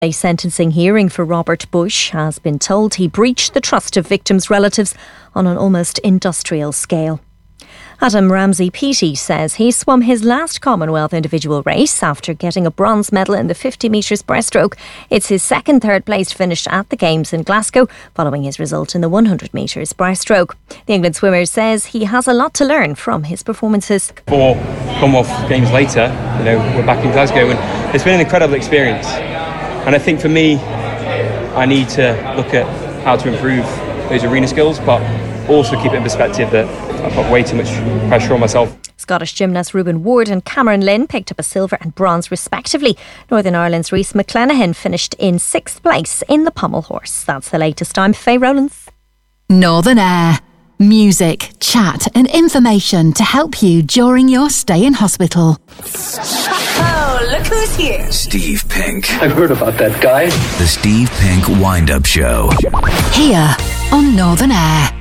A sentencing hearing for Robert Bush has been told he breached the trust of victims' relatives on an almost industrial scale. Adam Ramsey-Peaty says he swum his last Commonwealth individual race after getting a bronze medal in the 50 metres breaststroke. It's his second third place finish at the Games in Glasgow, following his result in the 100 metres breaststroke. The England swimmer says he has a lot to learn from his performances. 4 Commonwealth Games later, we're back in Glasgow, and it's been an incredible experience. And I think for me, I need to look at how to improve those arena skills, but also keep it in perspective that I've got way too much pressure on myself. Scottish gymnast Reuben Ward and Cameron Lynn picked up a silver and bronze respectively. Northern Ireland's Rhys McClenaghan finished in 6th place in the pommel horse. That's the latest. I'm Faye Rowlands. Northern Air. Music, chat and information to help you during your stay in hospital. Oh, look who's here. Steve Pink. I've heard about that guy. The Steve Pink Wind-Up Show. Here on Northern Air.